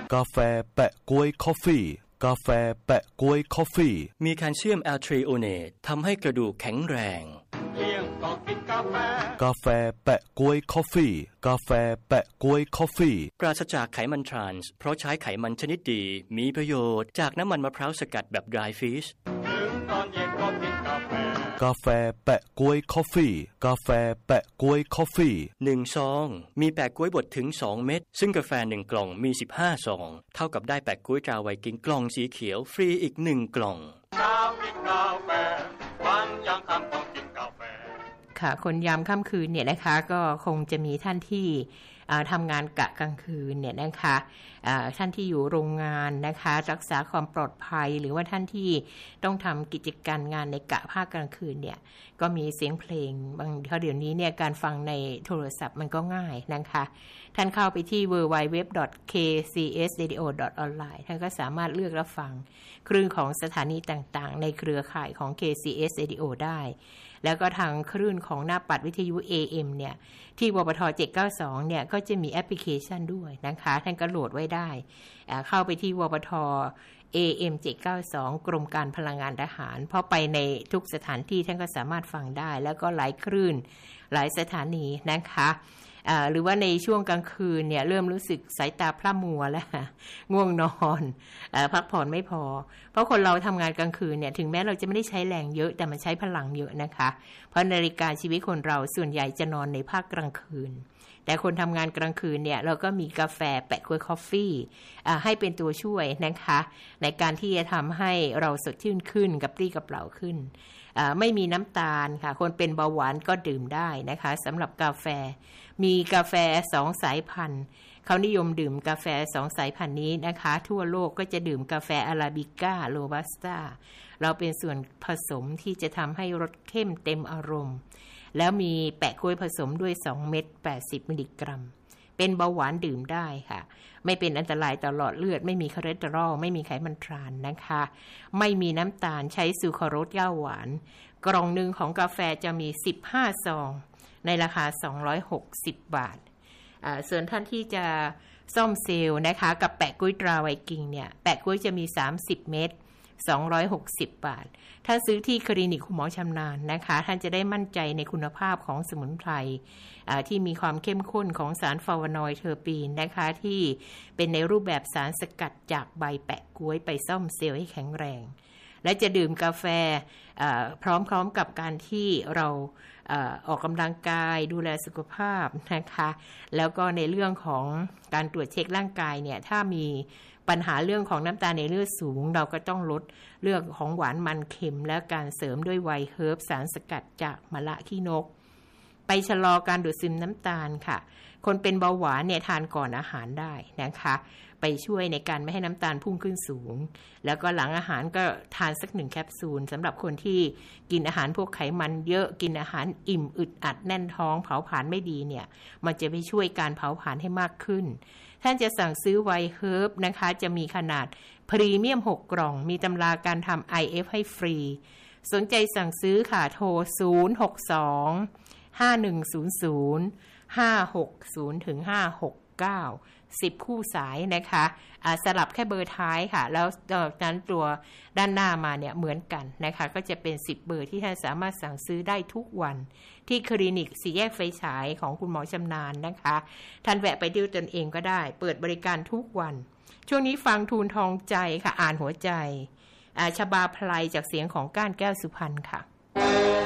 กาแฟแปะก๊วยคอฟฟี่กาแฟแปะก๊วยคอฟฟี่มีแคลเซียมแอลทรีโอเนตทำให้กระดูกแข็งแรงเที่ยงก็กินกาแฟกาแฟแปะก๊วยคอฟฟี่กาแฟแปะก๊วยคอฟฟี่ปราศจากไขมันทรานส์เพราะใช้ไขมันชนิดดีมีประโยชน์จากน้ำมันมะพร้าวสกัดแบบ dry fish ถึงตอนเย็นก็กินกาแฟกาแฟแปะก๊วยคอฟฟี่กาแฟแปะก๊วยคอฟฟี่ 1ซองมีแปะก๊วยบดถึง2เม็ดซึ่งกาแฟ1กล่องมี15ซองเท่ากับได้แปะก๊วยตราไวกิ้งกล่องสีเขียวฟรีอีก1กล่องเช้ากินกาแฟวันยามค่ำต้องกินกาแฟค่ะคนยามค่ำคืนเนี่ยนะคะก็คงจะมีท่านที่ทำงานกะกลางคืนเนี่ยนะคะท่านที่อยู่โรงงานนะคะรักษาความปลอดภัยหรือว่าท่านที่ต้องทำกิจการงานในกะภาคกลางคืนเนี่ยก็มีเสียงเพลงบางเดี๋ยวนี้เนี่ยการฟังในโทรศัพท์มันก็ง่ายนะคะท่านเข้าไปที่ www.kcsradio.online ท่านก็สามารถเลือกรับฟังคลื่นของสถานีต่างๆในเครือข่ายของ KCS Radio ได้แล้วก็ทางคลื่นของหน้าปัดวิทยุ AM เนี่ยที่วปท792เนี่ยก็จะมีแอปพลิเคชันด้วยนะคะท่านก็โหลดไว้ได้เข้าไปที่วปท AM 792กรมการพลังงานทหารเพราะไปในทุกสถานที่ท่านก็สามารถฟังได้แล้วก็หลายคลื่นหลายสถานีนะคะหรือว่าในช่วงกลางคืนเนี่ยเริ่มรู้สึกสายตาพร่ามัวแล้วง่วงนอนพักผ่อนไม่พอเพราะคนเราทำงานกลางคืนเนี่ยถึงแม้เราจะไม่ได้ใช้แรงเยอะแต่มันใช้พลังเยอะนะคะเพราะนาฬิกาชีวิตคนเราส่วนใหญ่จะนอนในภาคกลางคืนแต่คนทำงานกลางคืนเนี่ยเราก็มีกาแฟแปะก๊วยคอฟฟี่ให้เป็นตัวช่วยนะคะในการที่จะทำให้เราสดชื่นขึ้นกับปรี้กับเปล่าขึ้นไม่มีน้ำตาลค่ะคนเป็นเบาหวานก็ดื่มได้นะคะสำหรับกาแฟมีกาแฟ2สายพันธุ์เขานิยมดื่มกาแฟ2สายพันธุ์นี้นะคะทั่วโลกก็จะดื่มกาแฟอาราบิก้าโรบัสต้าเราเป็นส่วนผสมที่จะทำให้รสเข้มเต็มอารมณ์แล้วมีแปะกล้วยผสมด้วย2เม็ด80มิลลิกรัมเป็นเบาหวานดื่มได้ค่ะไม่เป็นอันตรายต่อหลอดเลือดไม่มีคอเลสเตอรอลไม่มีไขมันทรานนะคะไม่มีน้ำตาลใช้ซูโครสย่าหวานกล่องนึงของกาแฟจะมี15ซองในราคา260บาทส่วนท่านที่จะซ่อมเซลล์นะคะกับแปะกล้วยตราไวกิ้งเนี่ยแปะกล้วยจะมี30เม็ด260บาทถ้าซื้อที่คลินิกคุณหมอชำนาญนะคะท่านจะได้มั่นใจในคุณภาพของสมุนไพรที่มีความเข้มข้นของสารฟลาวโนอยด์เทอร์ปีนนะคะที่เป็นในรูปแบบสารสกัดจากใบแปะก๊วยไปซ่อมเซลล์ให้แข็งแรงและจะดื่มกาแฟพร้อมๆกับการที่เราออกกำลังกายดูแลสุขภาพนะคะแล้วก็ในเรื่องของการตรวจเช็คร่างกายเนี่ยถ้ามีปัญหาเรื่องของน้ำตาลในเลือดสูงเราก็ต้องลดเรื่องของหวานมันเค็มและการเสริมด้วยไวน์เฮิร์บสารสกัดจากมะละขี้นกไปชะลอการดูดซึมน้ำตาลค่ะคนเป็นเบาหวานเนี่ยทานก่อนอาหารได้นะคะไปช่วยในการไม่ให้น้ำตาลพุ่งขึ้นสูงแล้วก็หลังอาหารก็ทานสัก1แคปซูลสำหรับคนที่กินอาหารพวกไขมันเยอะกินอาหารอิ่มอึดอัดแน่นท้องเผาผลาญไม่ดีเนี่ยมันจะไปช่วยการเผาผลาญให้มากขึ้นท่านจะสั่งซื้อไวน์เฮิร์บนะคะจะมีขนาดพรีเมียม6กล่องมีตำราการทำ IF ให้ฟรีสนใจสั่งซื้อค่ะโทร062 5100 560ถึง569 10คู่สายนะคะสลับแค่เบอร์ท้ายค่ะแล้วนั้นตัวด้านหน้ามาเนี่ยเหมือนกันนะคะก็จะเป็น10เบอร์ที่ท่านสามารถสั่งซื้อได้ทุกวันที่คลินิกสี่แยกไฟฉายของคุณหมอชำนาญนะคะท่านแวะไปดูตนเองก็ได้เปิดบริการทุกวันช่วงนี้ฟังทูลทองใจค่ะอ่านหัวใจชบาไพรจากเสียงของก้านแก้วสุพรรณค่ะ